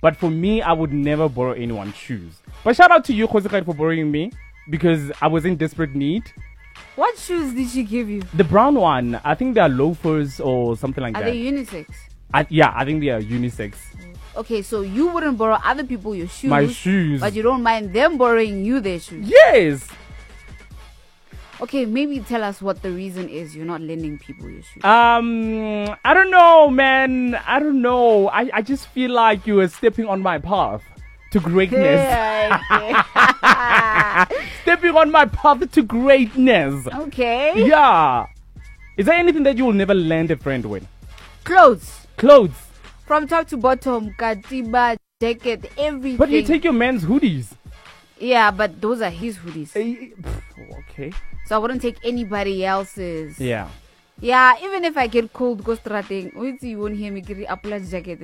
But for me, I would never borrow anyone's shoes. But shout out to you, Khosikhai, for borrowing me because I was in desperate need. What shoes did she give you? The brown one. I think they are loafers or something like Are that. they unisex? I think they are unisex. Okay, so you wouldn't borrow other people your shoes. My shoes. But you don't mind them borrowing you their shoes. Yes. Okay, maybe tell us what the reason is you're not lending people your shoes. I don't know, man. I don't know. I just feel like you are stepping on my path to greatness. Stepping on my path to greatness. Okay. Yeah. Is there anything that you will never lend a friend with? Clothes. Clothes. From top to bottom, katiba, jacket, everything. But you take your man's hoodies. Yeah, but those are his hoodies. Okay. So I wouldn't take anybody else's. Yeah. Yeah, even if I get cold, go strating. You won't hear me get a jacket.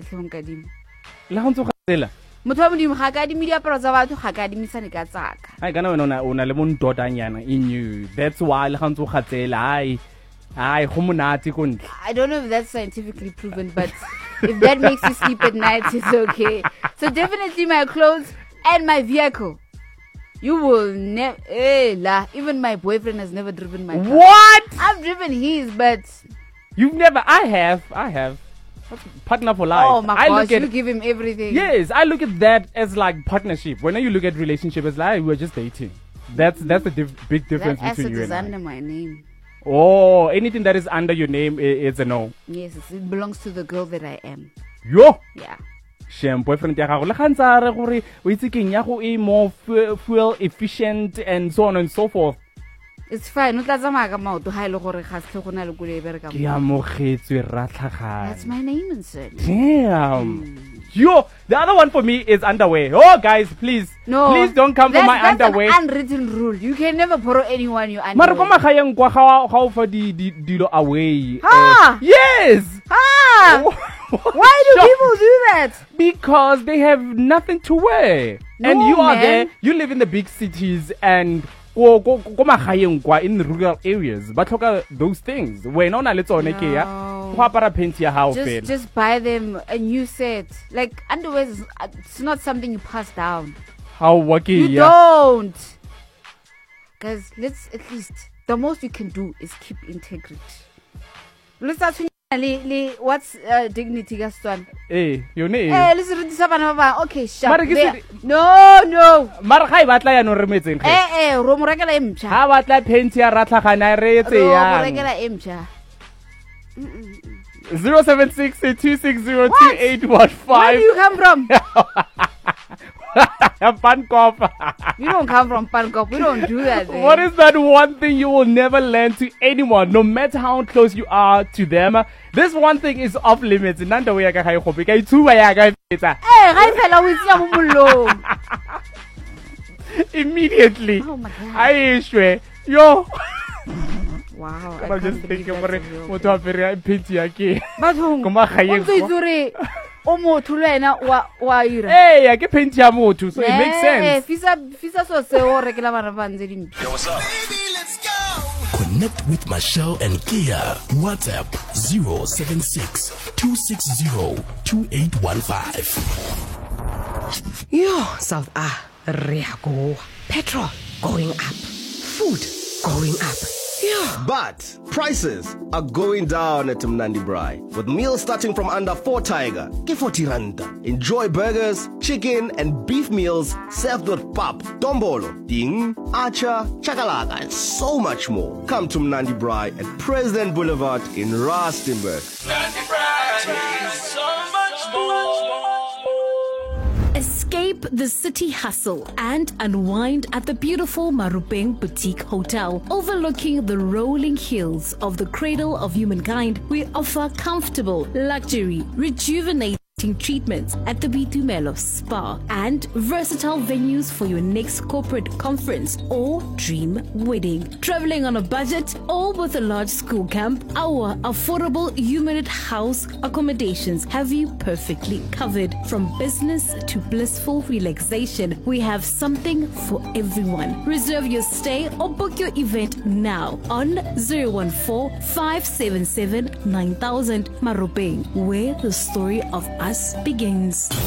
La ho ntse o kgatsela. Motho wa modimo ga ka di diaparo tsa batho ga ka di misane ka tsaka. Ai kana wena o na le montotanyana in you. That's why la ho ntse o kgatsela. Ai go monate ko ntle. I don't know if that's scientifically proven, but if that makes you sleep at night, it's okay. So definitely my clothes and my vehicle. You will never. Even my boyfriend has never driven my car. What? I've driven his, but You've never. I have. Partner for life. Oh my gosh, you give him everything. Yes, I look at that as like partnership. When you look at relationship as like we're just dating. That's the big difference that between you and is I. under my name. Oh, anything that is under your name is a no. Yes, it belongs to the girl that I am. Yo. Yeah. Shem boyfriend ya gago le gantsa re gore o itse keng ya go e more fuel efficient and so on and so forth. It's fine. O tla tsamaya ka maoto ha ile gore ga se go na le kule e bereka mo. Ke amogetswe ratlhagane. That's my name and surname. Damn. Yo, the other one for me is underwear. Oh, guys, please. No. Please don't come for my underwear. That's an unwritten rule. You can nenever borrow anyone your Mara underwear. ko magaeng kwa ga fa dilo away. Ha! Yes. Ha! Why do people do that? Because they have nothing to wear. No, and you are man. there, you live in the big cities and go magaeng kwa in rural areas. Ba tlhoka those things. Wena ona le tsone ke ya. Go apara penti ya hao fela. Just buy them a new set. Like underwear is it's not something you pass down. How waki You don't. Guys, let's at least the most you can do is keep integrity. Let's start what's dignity Gaston? Your name. Let's read this up. Okay, sharp. Mara No. Mara ga e batla ya no re metseng ge. Ro mo rekela emcha. Ha batla penti ya ratlhagana re etse ya. Ro mo rekela emcha. 076-260-2815. Where do you come from? Pankop. You don't come from Pankop. We don't do that. What is that one thing you will never lend to anyone, no matter how close you are to them? This one thing is off limits. Nanda we ga go be ka ithuba ya ga fetsa. Ga ifela o itse mo mollong. Immediately. Oh my God. I swear. Yo. Wow. I'm just thinking more motho a pere penti ya ke. Bathong. Ko magaeng. O motho le wena wa ira. Hey, ke penti ya motho, so it makes sense. Fisa so se o rekela bana ba ntse dimpi. Yo, what's up? Baby, let's go. Connect with Michelle and Kia. WhatsApp 076-260-2815. Yo, South re a go. Petrol going up. Food going up. Yeah. But prices are going down at Mnandi Braai. With meals starting from under 4 tiger, ke 40 randa. Enjoy burgers, chicken and beef meals served with pap, dombolo, ding, acha, chakalaka and so much more. Come to Mnandi Braai at President Boulevard in Rustenburg. Mnandi Braai, so much more. Escape the city hustle and unwind at the beautiful Marupeng Boutique Hotel. Overlooking the rolling hills of the cradle of humankind, we offer comfortable, luxury, rejuvenating treatments at the Bitumelo Spa and versatile venues for your next corporate conference or dream wedding. Traveling on a budget or with a large school camp, our affordable unit house accommodations have you perfectly covered. From business to blissful relaxation, we have something for everyone. Reserve your stay or book your event now on 014-577-9000 Marupeng, where the story of us begins.